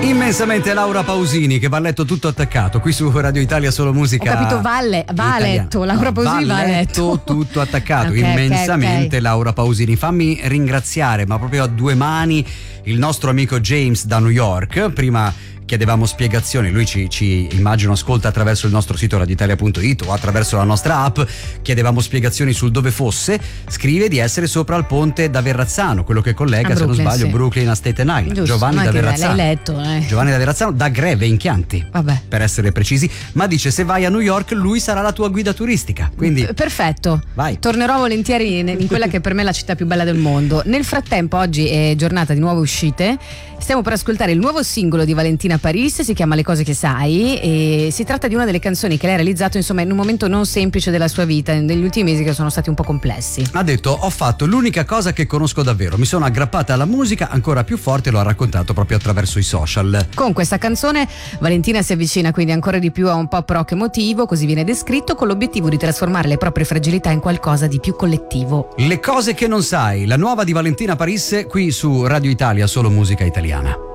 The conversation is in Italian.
Immensamente Laura Pausini, che va a letto tutto attaccato qui su Radio Italia Solo Musica. Ho capito, va a letto. Laura Pausini va a letto. Tutto attaccato, Okay, immensamente okay. Laura Pausini. Fammi ringraziare, ma proprio a due mani, il nostro amico James da New York. Prima chiedevamo spiegazioni, lui ci immagino ascolta attraverso il nostro sito radioitalia.it o attraverso la nostra app. Chiedevamo spiegazioni sul dove fosse. Scrive di essere sopra il ponte da Verrazzano, quello che collega, se non sbaglio, sì. Brooklyn a Staten Island. Giusto, Giovanni ma da che Verrazzano. l'hai letto, Giovanni da Verrazzano, da Greve in Chianti, Vabbè. per essere precisi, ma dice se vai a New York lui sarà la tua guida turistica, quindi Perfetto, vai. Tornerò volentieri in quella che per me è la città più bella del mondo. Nel frattempo oggi è giornata di nuove uscite. Stiamo per ascoltare il nuovo singolo di Valentina Paris, si chiama Le cose che sai, e si tratta di una delle canzoni che lei ha realizzato insomma in un momento non semplice della sua vita, negli ultimi mesi che sono stati un po' complessi. Ha detto: ho fatto l'unica cosa che conosco davvero, mi sono aggrappata alla musica ancora più forte, lo ha raccontato proprio attraverso i social. Con questa canzone Valentina si avvicina quindi ancora di più a un pop rock emotivo, così viene descritto, con l'obiettivo di trasformare le proprie fragilità in qualcosa di più collettivo. Le cose che non sai, la nuova di Valentina Paris qui su Radio Italia Solo Musica Italiana.